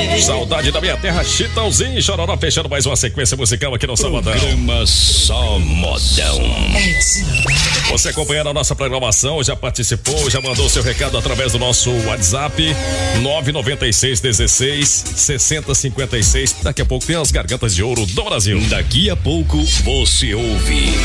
Saudade da minha terra, Chitãozinho e Chororó, fechando mais uma sequência musical aqui no Sabadão. Programa Só Modão. Você acompanhando a nossa programação, já participou, já mandou seu recado através do nosso WhatsApp 996166056. Daqui a pouco tem as gargantas de ouro do Brasil. Daqui a pouco você ouve